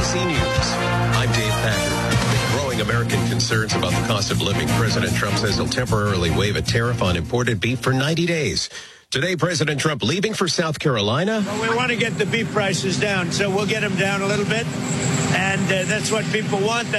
ABC News. I'm Dave Packer. With growing American concerns about the cost of living, President Trump says he'll temporarily waive a tariff on imported beef for 90 days. Today, President Trump leaving for South Carolina. Well, we want to get the beef prices down, so we'll get them down a little bit, and that's what people want.